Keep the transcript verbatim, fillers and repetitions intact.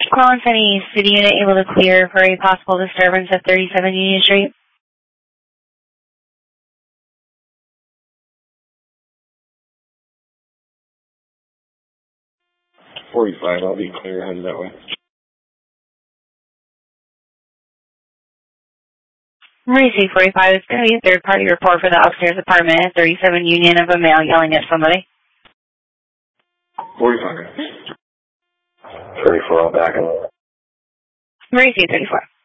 Calling for any city unit able to clear for a possible disturbance at thirty-seven Union Street. forty-five, I'll be clear, headed that way. Emergency forty-five, it's going to be a third-party report for the upstairs apartment at thirty-seven Union of a male yelling at somebody. forty-five. thirty-four, I'll back in. Emergency thirty-four.